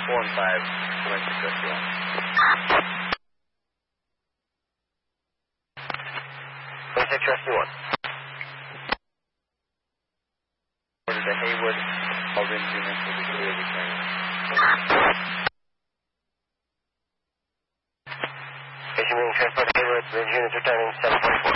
415, 26 Rescue 1. 26 Rescue 1. Order to Haywood, all RIMS units will be clear returning. Station being transported to Haywood, RIMS units returning 744.